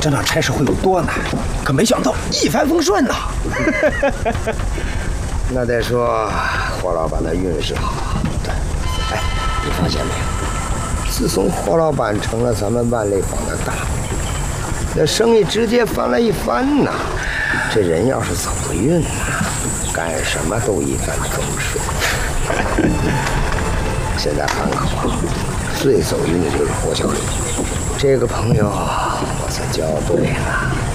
这场差事会有多难，可没想到一帆风顺呐。 那得说霍老板的运势好。对，哎，你发现没有？自从霍老板成了咱们万类坊的大户，那生意直接翻了一番呐。这人要是走运呐，干什么都一帆风顺。现在盘口最走运的就是霍小李，这个朋友我算交对了。